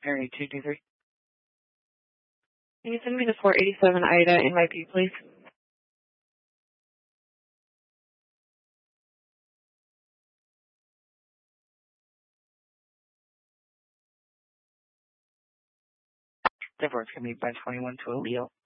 Area 223. Can you send me the 487 Ida NYP, please? Divorce can be by 21 to a Leo.